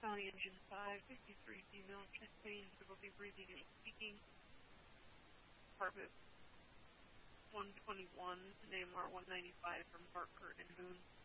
County Engine 5, 53 female, chest pain, difficulty breathing and speaking. Carpet 121, NAMR 195 from Hartford and Boone.